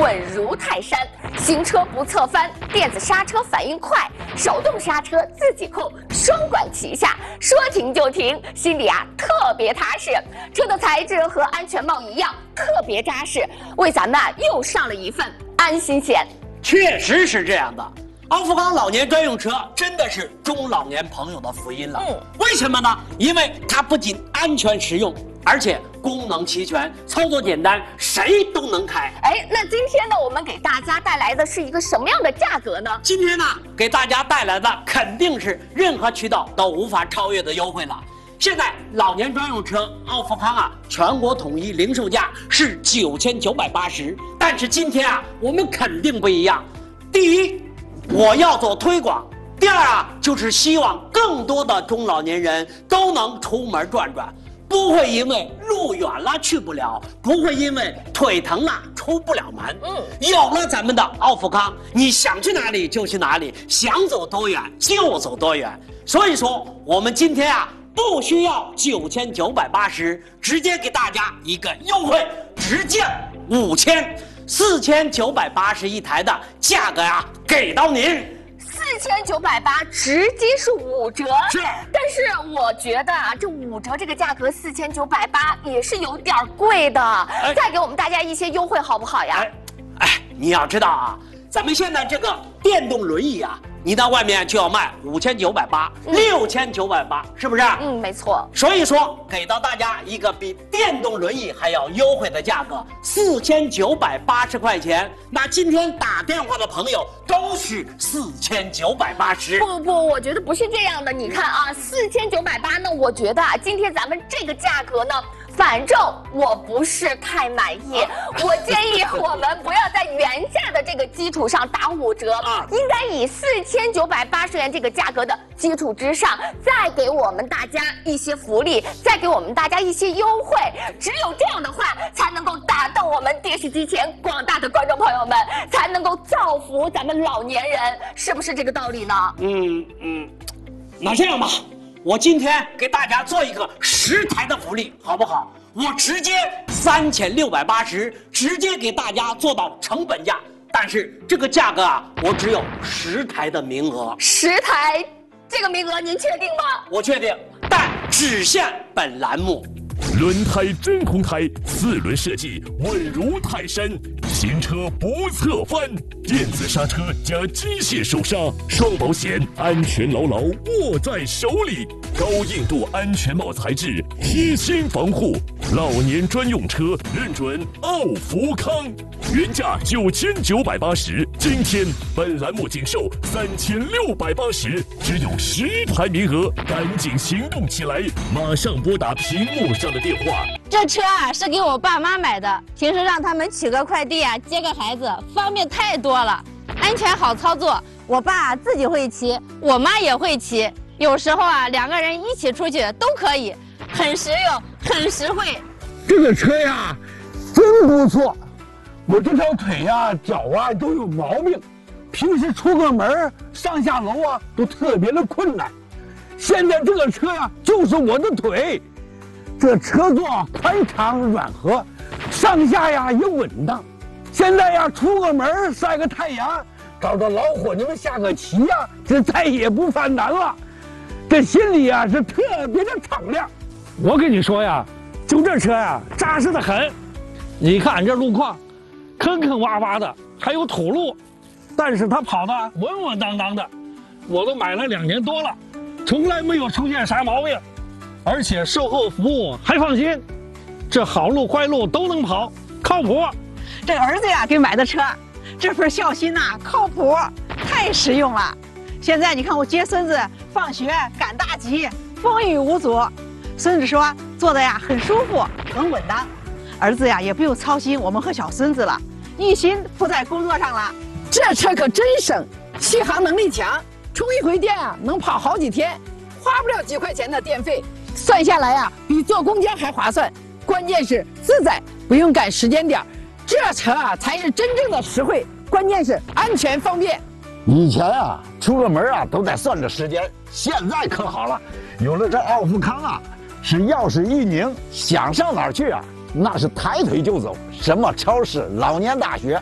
稳如泰山。行车不侧翻，电子刹车反应快，手动刹车自己控，双管齐下，说停就停，心里特别踏实。车的材质和安全帽一样，特别扎实，为咱们又上了一份安心险。 确实是这样的。奥富康老年专用车真的是中老年朋友的福音了。为什么呢？因为它不仅安全实用，而且功能齐全，操作简单，谁都能开。 那今天呢，我们给大家带来的是一个什么样的价格呢？ 今天呢，给大家带来的肯定是任何渠道都无法超越的优惠了。现在老年专用车奥富康全国统一零售价是9980，但是今天我们肯定不一样。第一，我要做推广；第二就是希望更多的中老年人都能出门转转，不会因为路远了去不了，不会因为腿疼了出不了门。有了咱们的奥富康，你想去哪里就去哪里，想走多远就走多远。所以说，我们今天不需要9980，直接给大家一个优惠，直降5000，4980一台的价格给到您。 4980直接是5折， 是。 但是我觉得这5折这个价格4980也是有点贵的，再给我们大家一些优惠好不好呀？ 你要知道咱们现在这个电动轮椅你到外面就要卖5980、6980，是不是？ 没错。 所以说，给到大家一个比电动轮椅还要优惠的价格，4980块钱。那今天打电话的朋友都是4980。 不，我觉得不是这样的。你看4980呢，我觉得今天咱们这个价格呢，反正我不是太满意。我建议我们不要在原价的这个基础上打5折，应该以4980元这个价格的基础之上，再给我们大家一些福利，再给我们大家一些优惠。只有这样的话，才能够打动我们电视机前广大的观众朋友们，才能够造福咱们老年人，是不是这个道理呢？ 那这样吧，我今天给大家做一个10台的福利，好不好？我直接3680，直接给大家做到成本价。但是这个价格我只有10台的名额。 10台，这个名额您确定吗？ 我确定，但只限本栏目。 轮胎真空胎，4轮设计稳如泰山，行车不侧翻，电子刹车加机械手刹，双保险，安全牢牢握在手里。高硬度安全帽材质，贴心防护，老年专用车认准奥福康。原价9980，今天本栏目仅售3680，只有10台名额，赶紧行动起来！马上拨打屏幕上的电话。 这车是给我爸妈买的，平时让他们取个快递接个孩子，方便太多了，安全好操作。我爸自己会骑，我妈也会骑，有时候2个人一起出去都可以，很实用，很实惠。 这个车真不错。我这条腿脚都有毛病，平时出个门上下楼都特别的困难。现在这个车就是我的腿，这车座宽敞软和，上下也稳当。现在出个门晒个太阳，找着老伙计们下个棋这再也不犯难了。这心里是特别的敞亮。我跟你说就这车扎实的很。你看俺这路况，坑坑洼洼的，还有土路，但是它跑得稳稳当当的。我都买了2年多了，从来没有出现啥毛病，而且售后服务还放心。这好路坏路都能跑，靠谱。 这儿子给买的车，这份孝心靠谱，太实用了。现在你看我接孙子放学赶大集，风雨无阻。孙子说坐得很舒服，很稳当。儿子也不用操心我们和小孙子了，一心扑在工作上了。 这车可真省，续航能力强，充一回电能跑好几天，花不了几块钱的电费，算下来比坐公交还划算。关键是自在，不用赶时间点，这车才是真正的实惠，关键是安全方便。 以前出个门都得算着时间，现在可好了，有了这奥富康是钥匙一拧，想上哪儿去那是抬腿就走，什么超市、老年大学